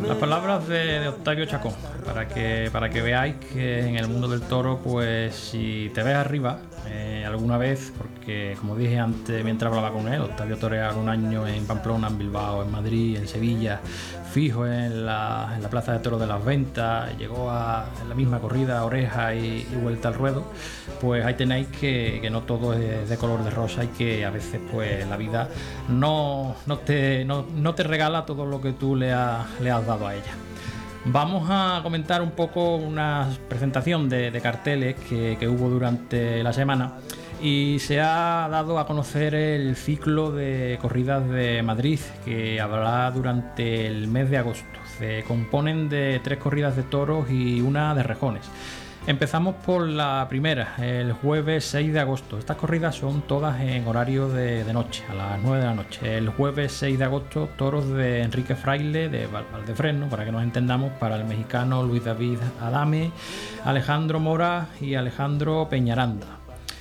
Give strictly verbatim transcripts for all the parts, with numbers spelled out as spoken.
Las palabras de, de Octavio Chacón, para que, para que veáis que en el mundo del toro, pues si te ves arriba eh, alguna vez, porque como dije antes mientras hablaba con él, Octavio torea un año en Pamplona, en Bilbao, en Madrid, en Sevilla, fijo en la, en la Plaza de Toros de las Ventas, llegó a en la misma corrida, oreja y, y vuelta al ruedo. Pues ahí tenéis que, que no todo es de color de rosa y que a veces pues la vida no, no, te, no, no te regala todo lo que tú le, ha, le has dado a ella. Vamos a comentar un poco una presentación de, de carteles que, que hubo durante la semana y se ha dado a conocer el ciclo de corridas de Madrid que habrá durante el mes de agosto. Se componen de tres corridas de toros y una de rejones. Empezamos por la primera, el jueves seis de agosto. Estas corridas son todas en horario de, de noche, a las nueve de la noche. El jueves seis de agosto, toros de Enrique Fraile, de Valdefresno, para que nos entendamos, para el mexicano Luis David Adame, Alejandro Mora y Alejandro Peñaranda.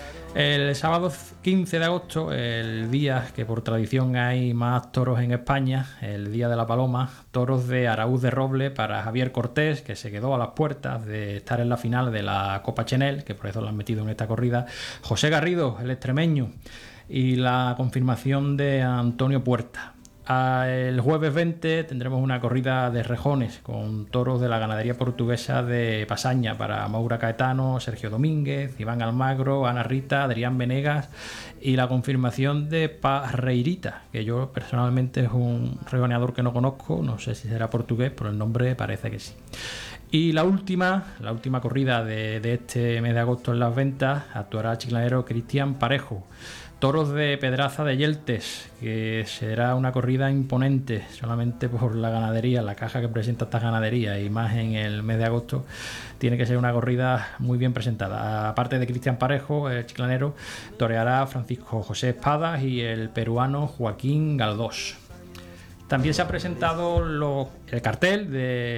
El sábado quince de agosto, el día que por tradición hay más toros en España, el Día de la Paloma, toros de Araúz de Roble para Javier Cortés, que se quedó a las puertas de estar en la final de la Copa Chenel, que por eso lo han metido en esta corrida, José Garrido, el extremeño, y la confirmación de Antonio Puerta. El jueves veinte tendremos una corrida de rejones con toros de la ganadería portuguesa de Pasaña para Maura Caetano, Sergio Domínguez, Iván Almagro, Ana Rita, Adrián Venegas y la confirmación de Parreirita, que yo personalmente es un rejoneador que no conozco, no sé si será portugués, pero el nombre parece que sí. Y la última, la última corrida de, de este mes de agosto en las ventas, actuará el chiclanero Cristian Parejo. Toros de Pedraza de Yeltes, que será una corrida imponente solamente por la ganadería, la caja que presenta esta ganadería y más en el mes de agosto, tiene que ser una corrida muy bien presentada. Aparte de Cristian Parejo, el chiclanero, toreará Francisco José Espadas y el peruano Joaquín Galdós. También se ha presentado lo, el cartel de